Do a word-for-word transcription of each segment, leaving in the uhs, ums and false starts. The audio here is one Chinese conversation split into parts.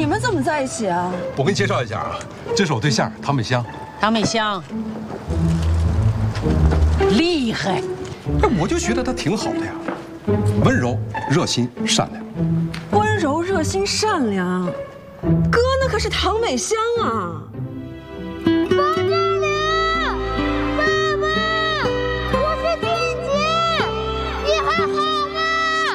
你们怎么在一起啊？ 我给你介绍一下啊，这是我对象唐美香。 唐美香，厉害！ 哎，我就觉得她挺好的呀，温柔、热心、善良。 温柔、热心、善良，哥那可是唐美香啊！ 方丈良，爸爸，我是婷姐，你还好吗？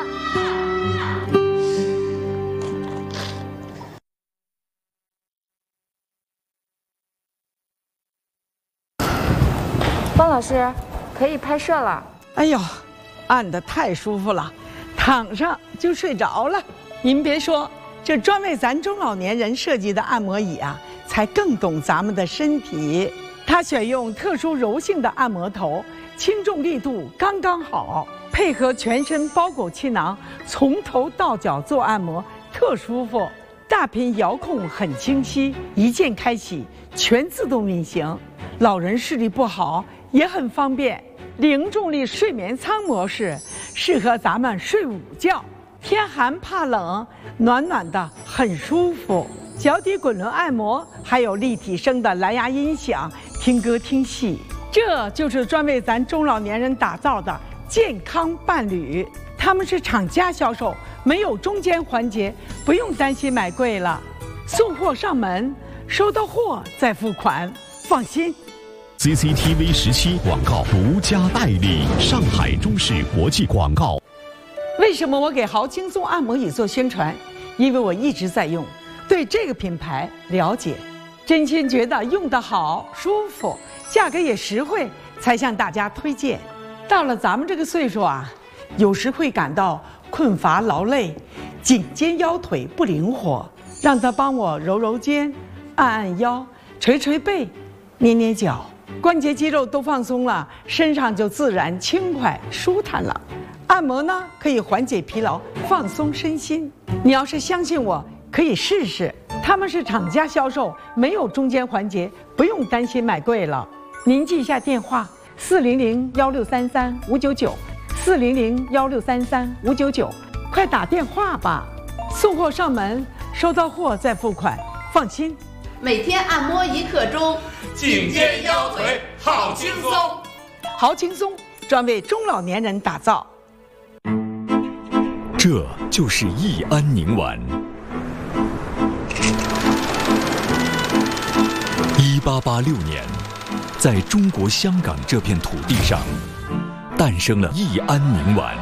方老师，可以拍摄了。 哎呦，按得太舒服了，躺上就睡着了。您别说，这专为咱中老年人设计的按摩椅啊，才更懂咱们的身体。它选用特殊柔性的按摩头，轻重力度刚刚好，配合全身包裹气囊，从头到脚做按摩，特舒服。大屏遥控很清晰，一键开启，全自动运行。老人视力不好也很方便。零重力睡眠舱模式适合咱们睡午觉，天寒怕冷，暖暖的很舒服。脚底滚轮按摩，还有立体声的蓝牙音响，听歌听戏。这就是专为咱中老年人打造的健康伴侣。他们是厂家销售，没有中间环节，不用担心买贵了。送货上门，收到货再付款，放心。 C C T V 十七广告独家代理，上海中视国际广告。 为什么我给豪轻松按摩椅做宣传？因为我一直在用，对这个品牌了解，真心觉得用得好、舒服，价格也实惠，才向大家推荐。到了咱们这个岁数啊，有时会感到困乏劳累，颈肩腰腿不灵活，让他帮我揉揉肩，按按腰，捶捶背，捏捏脚。关节肌肉都放松了，身上就自然轻快舒坦了。按摩呢，可以缓解疲劳，放松身心。你要是相信我，可以试试。他们是厂家销售，没有中间环节，不用担心买贵了。您记一下电话：四零零幺六三三五九九，四零零幺六三三五九九，快打电话吧。送货上门，收到货再付款，放心。 每天按摩一刻钟， 颈肩腰腿好轻松。 好轻松，专为中老年人打造。 这就是益安宁丸。一八八六年，在中国香港这片土地上，诞生了益安宁丸，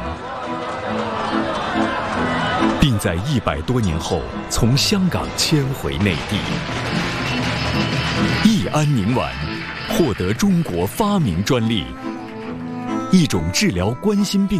并在一百多年后从香港迁回内地。益安宁丸获得中国发明专利，一种治疗冠心病